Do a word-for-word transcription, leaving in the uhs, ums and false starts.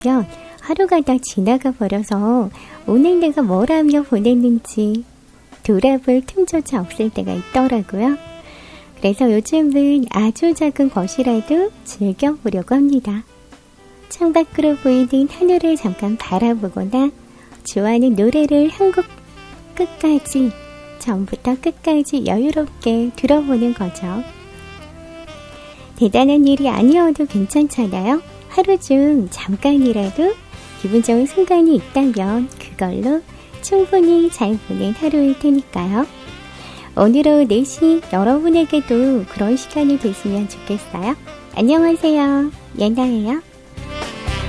하루가 다 지나가 버려서 오늘 내가 뭘 하며 보냈는지 돌아볼 틈조차 없을 때가 있더라고요. 그래서 요즘은 아주 작은 것이라도 즐겨보려고 합니다. 창밖으로 보이는 하늘을 잠깐 바라보거나 좋아하는 노래를 한 곡 끝까지, 처음부터 끝까지 여유롭게 들어보는 거죠. 대단한 일이 아니어도 괜찮잖아요. 하루 중 잠깐이라도 기분 좋은 순간이 있다면 그걸로 충분히 잘 보낸 하루일 테니까요. 오늘 오후 네 시 여러분에게도 그런 시간이 됐으면 좋겠어요. 안녕하세요. 예나예요.